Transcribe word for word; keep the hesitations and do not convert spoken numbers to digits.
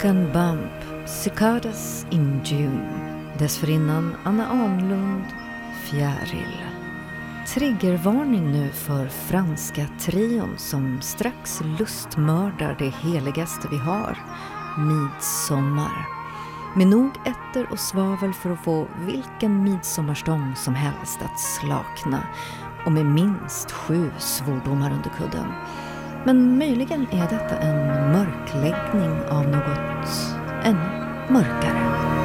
Suck and Bump, Cicadas in June. Dessförinnan Anna Arnlund, Fjäril. Triggervarning nu för franska trion som strax lustmördar det heligaste vi har, midsommar. Med nog ätter och svavel för att få vilken midsommarstång som helst att slakna och med minst sju svordomar under kudden. Men möjligen är detta en mörkläggning av något ännu mörkare.